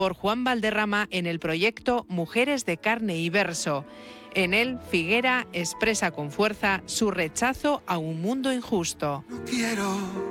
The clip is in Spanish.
por Juan Valderrama en el proyecto Mujeres de Carne y Verso. En él, Figuera expresa con fuerza su rechazo a un mundo injusto. No quiero